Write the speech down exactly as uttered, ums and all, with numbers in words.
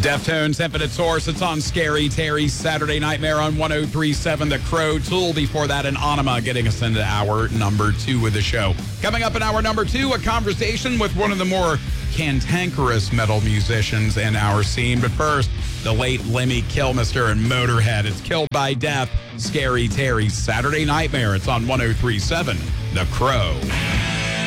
Deftones, Infinite Source. It's on Scary Terry. Saturday Nightmare on one oh three point seven. The Crow. Tool before that, and Anima getting us into hour number two of the show. Coming up in hour number two, a conversation with one of the more cantankerous metal musicians in our scene. But first, the late Lemmy Kilmister and Motorhead. It's Killed by Death. Scary Terry. Saturday Nightmare. It's on one oh three point seven. The Crow.